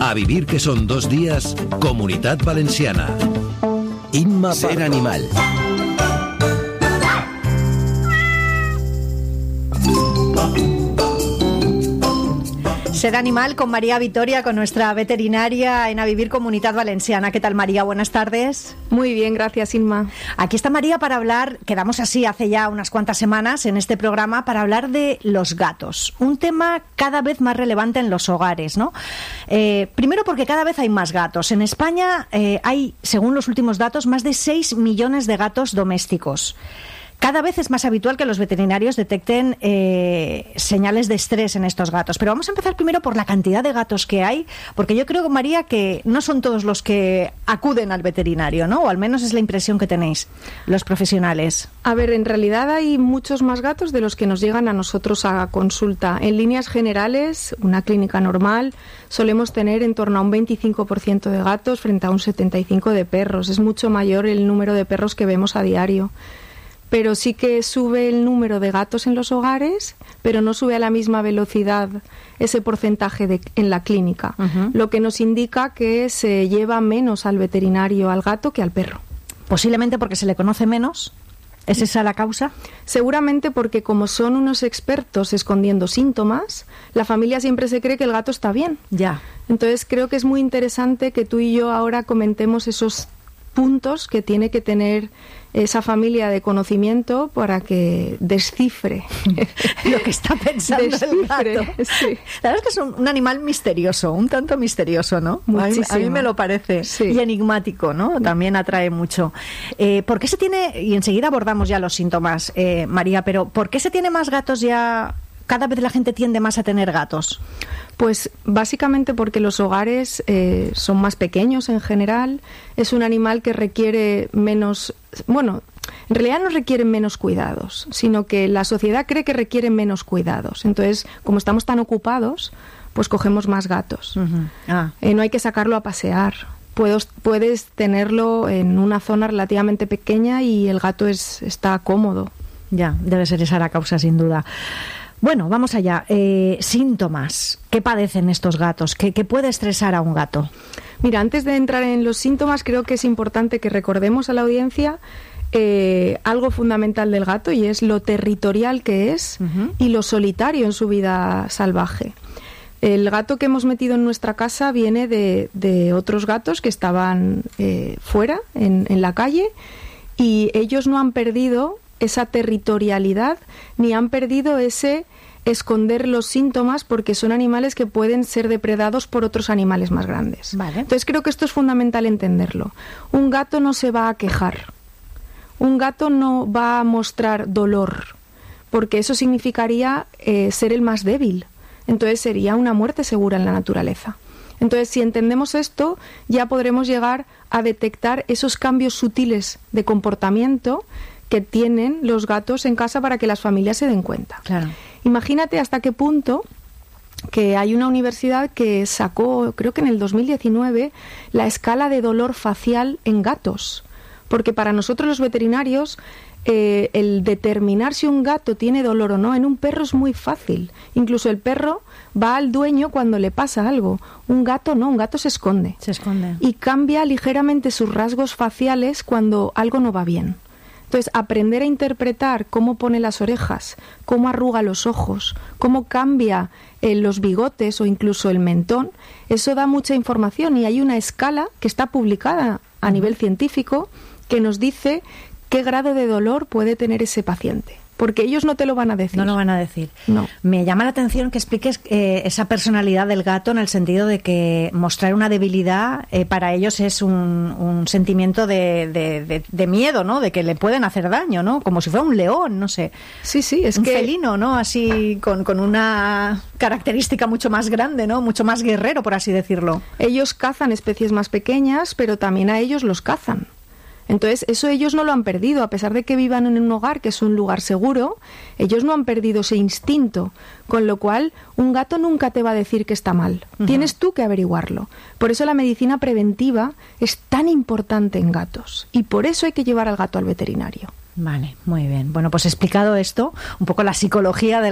A vivir, que son 2 días, Comunitat Valenciana. Imma Ser Animal. Ser Animal con María Vitoria, con nuestra veterinaria en A Vivir, Comunitat Valenciana. ¿Qué tal, María? Buenas tardes. Muy bien, gracias, Inma. Aquí está María para hablar, quedamos así hace ya unas cuantas semanas en este programa, para hablar de los gatos. Un tema cada vez más relevante en los hogares, ¿no? Primero porque cada vez hay más gatos. En España hay, según los últimos datos, más de 6 millones de gatos domésticos. Cada vez es más habitual que los veterinarios detecten señales de estrés en estos gatos. Pero vamos a empezar primero por la cantidad de gatos que hay, porque yo creo, María, que no son todos los que acuden al veterinario, ¿no? O al menos es la impresión que tenéis los profesionales. A ver, en realidad hay muchos más gatos de los que nos llegan a nosotros a consulta. En líneas generales, una clínica normal, solemos tener en torno a un 25% de gatos frente a un 75% de perros. Es mucho mayor el número de perros que vemos a diario. Pero sí que sube el número de gatos en los hogares, pero no sube a la misma velocidad ese porcentaje en la clínica, lo que nos indica que se lleva menos al veterinario al gato que al perro. Posiblemente porque se le conoce menos. ¿Es esa la causa? Seguramente porque, como son unos expertos escondiendo síntomas, la familia siempre se cree que el gato está bien. Ya. Entonces creo que es muy interesante que tú y yo ahora comentemos esos puntos que tiene que tener esa familia de conocimiento para que descifre lo que está pensando el gato. Sí. La verdad es que es un animal misterioso, un tanto misterioso, ¿no? A mí me lo parece. Sí. Y enigmático, ¿no? También atrae mucho. ¿Por qué se tiene, y enseguida abordamos ya los síntomas, María, pero ¿por qué se tiene más gatos ya? ¿Cada vez la gente tiende más a tener gatos? Pues básicamente porque los hogares son más pequeños en general. Es un animal que requiere menos... Bueno, en realidad no requieren menos cuidados, sino que la sociedad cree que requieren menos cuidados. Entonces, como estamos tan ocupados, pues cogemos más gatos. No hay que sacarlo a pasear. Puedes tenerlo en una zona relativamente pequeña y el gato está cómodo. Ya, debe ser esa la causa, sin duda. Bueno, vamos allá. Síntomas. ¿Qué padecen estos gatos? ¿Qué puede estresar a un gato? Mira, antes de entrar en los síntomas, creo que es importante que recordemos a la audiencia algo fundamental del gato, y es lo territorial que es y lo solitario en su vida salvaje. El gato que hemos metido en nuestra casa viene de otros gatos que estaban fuera, en la calle, y ellos no han perdido esa territorialidad ni han perdido ese esconder los síntomas, porque son animales que pueden ser depredados por otros animales más grandes. Vale. Entonces creo que esto es fundamental entenderlo. Un gato no se va a quejar, un gato no va a mostrar dolor, porque eso significaría ser el más débil. Entonces sería una muerte segura en la naturaleza. Entonces, si entendemos esto, ya podremos llegar a detectar esos cambios sutiles de comportamiento que tienen los gatos en casa para que las familias se den cuenta. Claro. Imagínate hasta qué punto que hay una universidad que sacó, creo que en el 2019, la escala de dolor facial en gatos. Porque para nosotros los veterinarios, el determinar si un gato tiene dolor o no en un perro es muy fácil. Incluso el perro va al dueño cuando le pasa algo. Un gato no, un gato se esconde. Se esconde. Y cambia ligeramente sus rasgos faciales cuando algo no va bien. Entonces, aprender a interpretar cómo pone las orejas, cómo arruga los ojos, cómo cambia los bigotes o incluso el mentón, eso da mucha información, y hay una escala que está publicada a nivel científico que nos dice qué grado de dolor puede tener ese paciente. Porque ellos no te lo van a decir. No lo van a decir. No. Me llama la atención que expliques esa personalidad del gato, en el sentido de que mostrar una debilidad para ellos es un sentimiento de miedo, ¿no? De que le pueden hacer daño, ¿no? Como si fuera un león, no sé. Sí, es un que... felino, ¿no? Así con una característica mucho más grande, ¿no? Mucho más guerrero, por así decirlo. Ellos cazan especies más pequeñas, pero también a ellos los cazan. Entonces, eso ellos no lo han perdido, a pesar de que vivan en un hogar que es un lugar seguro, ellos no han perdido ese instinto, con lo cual un gato nunca te va a decir que está mal. Tienes tú que averiguarlo. Por eso la medicina preventiva es tan importante en gatos, y por eso hay que llevar al gato al veterinario. Vale, muy bien. Bueno, pues explicado esto, un poco la psicología de